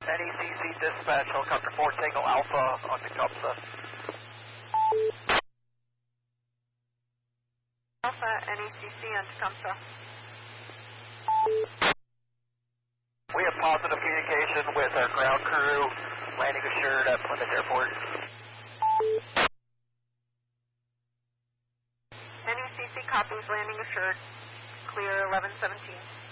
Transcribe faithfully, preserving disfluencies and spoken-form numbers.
N E C C dispatch, helicopter four Tango Alpha on Tecumseh. Alpha, N E C C on Tecumseh. We have positive communication with our ground crew, landing assured at Plymouth Airport. N E C C copies, landing assured, clear eleven seventeen.